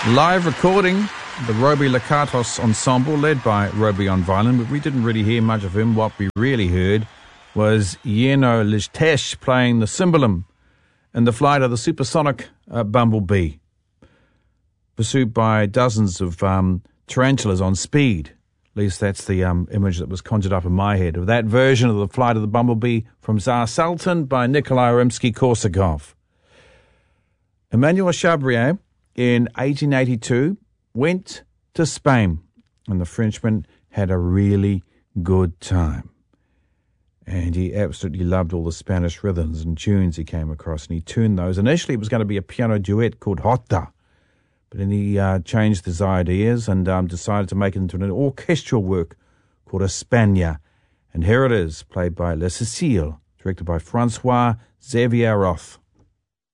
Live recording, the Roby Lakatos Ensemble, led by Roby on violin, but we didn't really hear much of him. What we really heard was Yeno Lijtesh playing the cymbalum in the flight of the supersonic Bumblebee, pursued by dozens of tarantulas on speed. At least that's the image that was conjured up in my head of that version of the flight of the Bumblebee from Tsar Sultan by Nikolai Rimsky-Korsakov. Emmanuel Chabrier in 1882 went to Spain, and the Frenchman had a really good time. And he absolutely loved all the Spanish rhythms and tunes he came across, and he tuned those. Initially, it was going to be a piano duet called Jota, but then he changed his ideas and decided to make it into an orchestral work called España. And here it is, played by La Cecile, directed by Francois Xavier Roth.